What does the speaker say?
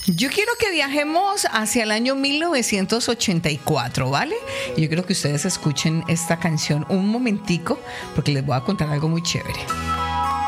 Yo quiero que viajemos hacia el año 1984, ¿vale? Yo quiero que ustedes escuchen esta canción un momentico porque les voy a contar algo muy chévere.